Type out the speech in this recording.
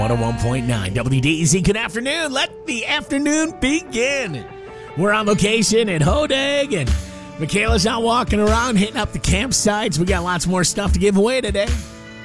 101.9 WDEZ. Good afternoon. Let the afternoon begin. We're on location in Hodag, and Michaela's out walking around, hitting up the campsites. We got lots more stuff to give away today.